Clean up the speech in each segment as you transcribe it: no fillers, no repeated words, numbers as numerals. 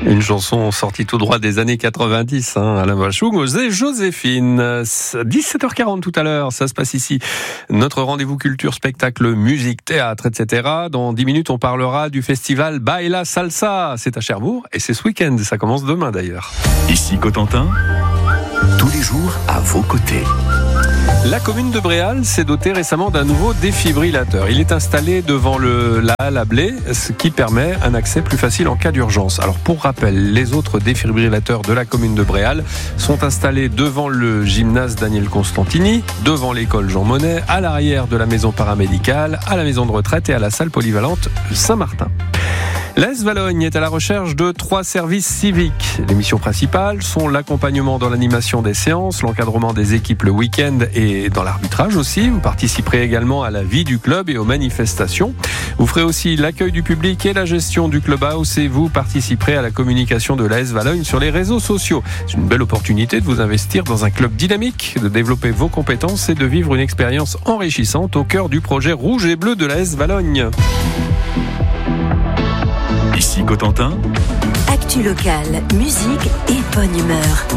Une chanson sortie tout droit des années 90, Alain Bachung, et Joséphine. 17h40 tout à l'heure, ça se passe ici. Notre rendez-vous culture, spectacle, musique, théâtre, etc. Dans 10 minutes, on parlera du festival Baila Salsa. C'est à Cherbourg et c'est ce week-end. Ça commence demain d'ailleurs. Ici Cotentin, tous les jours à vos côtés. La commune de Bréal s'est dotée récemment d'un nouveau défibrillateur. Il est installé devant la halle à blé, ce qui permet un accès plus facile en cas d'urgence. Alors pour rappel, les autres défibrillateurs de la commune de Bréal sont installés devant le gymnase Daniel Constantini, devant l'école Jean Monnet, à l'arrière de la maison paramédicale, à la maison de retraite et à la salle polyvalente Saint-Martin. L'AS Valogne est à la recherche de 3 services civiques. Les missions principales sont l'accompagnement dans l'animation des séances, l'encadrement des équipes le week-end et dans l'arbitrage aussi. Vous participerez également à la vie du club et aux manifestations. Vous ferez aussi l'accueil du public et la gestion du clubhouse et vous participerez à la communication de l'AS Valogne sur les réseaux sociaux. C'est une belle opportunité de vous investir dans un club dynamique, de développer vos compétences et de vivre une expérience enrichissante au cœur du projet rouge et bleu de l'AS Valogne. Ici Cotentin, actu locale, musique et bonne humeur.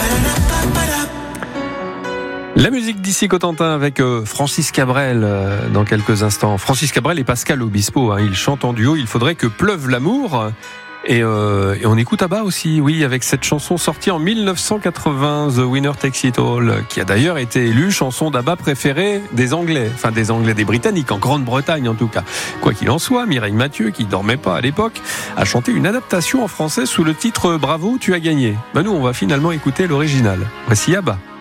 La musique d'ici Cotentin avec Francis Cabrel dans quelques instants. Francis Cabrel et Pascal Obispo, ils chantent en duo. Il faudrait que pleuve l'amour. Et on écoute Abba aussi, oui, avec cette chanson sortie en 1980, The Winner Takes It All, qui a d'ailleurs été élue chanson d'Abba préférée des Anglais, des Britanniques, en Grande-Bretagne en tout cas. Quoi qu'il en soit, Mireille Mathieu, qui dormait pas à l'époque, a chanté une adaptation en français sous le titre Bravo, tu as gagné. Nous, on va finalement écouter l'original. Voici Abba.